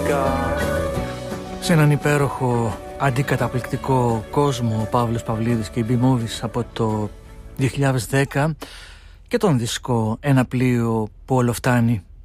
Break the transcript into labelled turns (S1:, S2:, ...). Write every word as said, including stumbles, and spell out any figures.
S1: Σε έναν υπέροχο αντικαταπληκτικό κόσμο, ο Παύλος Παυλίδης και οι B-Movies από το δύο χιλιάδες δέκα και τον δίσκο «Ένα πλοίο που όλο φτάνει».